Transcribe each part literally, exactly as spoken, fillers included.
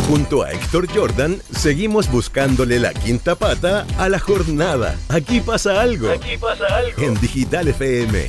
Junto a Héctor Jordan, seguimos buscándole la quinta pata a la jornada. Aquí pasa algo. Aquí pasa algo. En Digital F M.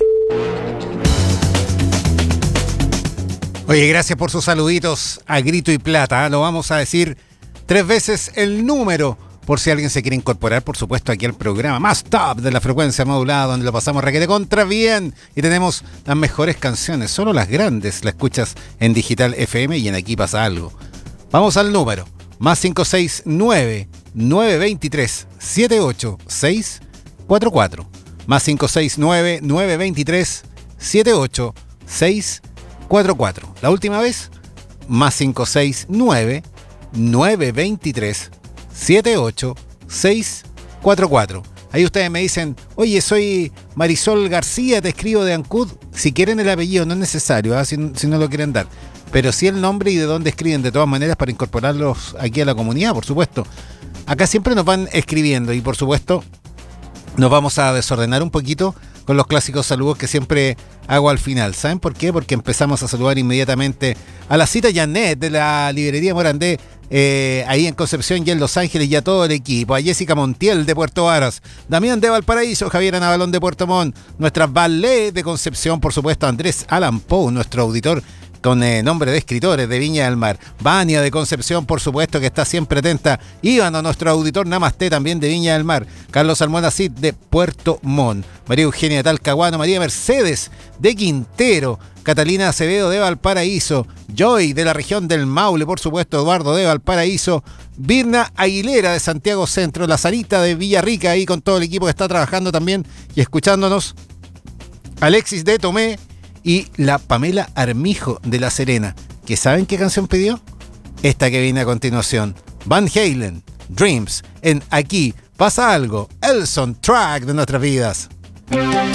Oye, gracias por sus saluditos a grito y plata. ¿eh? Lo vamos a decir tres veces el número, por si alguien se quiere incorporar, por supuesto, aquí al programa más top de la frecuencia modulada, donde lo pasamos requete contra bien y tenemos las mejores canciones, solo las grandes, las escuchas en Digital F M y en Aquí Pasa Algo. Vamos al número, más cinco seis nueve, nueve dos tres, siete ocho seis cuatro cuatro, más cinco seis nueve, nueve dos tres, siete ocho seis cuatro cuatro. La última vez, más cinco seis nueve, nueve dos tres, siete ocho seis cuatro cuatro. Ahí ustedes me dicen, oye, soy Marisol García, te escribo de Ancud. Si quieren el apellido, no es necesario, ¿eh? si, si no lo quieren dar. Pero sí el nombre y de dónde escriben, de todas maneras, para incorporarlos aquí a la comunidad, por supuesto. Acá siempre nos van escribiendo y, por supuesto, nos vamos a desordenar un poquito con los clásicos saludos que siempre hago al final. ¿Saben por qué? Porque empezamos a saludar inmediatamente a la cita Janet de la librería Morandé, eh, ahí en Concepción y en Los Ángeles, y a todo el equipo, a Jessica Montiel de Puerto Varas, Damián de Valparaíso, Javier Anabalón de Puerto Montt, nuestra ballet de Concepción, por supuesto, Andrés Alan Poe, nuestro auditor con eh, nombre de escritores de Viña del Mar, Vania de Concepción, por supuesto, que está siempre atenta, Iván, nuestro auditor Namaste, también de Viña del Mar, Carlos Almona Cid de Puerto Montt, María Eugenia de Talcahuano, María Mercedes de Quintero, Catalina Acevedo de Valparaíso, Joy de la región del Maule, por supuesto, Eduardo de Valparaíso, Virna Aguilera de Santiago Centro, la Sarita de Villarrica, ahí con todo el equipo que está trabajando también y escuchándonos, Alexis de Tomé y la Pamela Armijo de La Serena, que ¿saben qué canción pidió? Esta que viene a continuación, Van Halen, Dreams, en Aquí Pasa Algo, el soundtrack de nuestras vidas.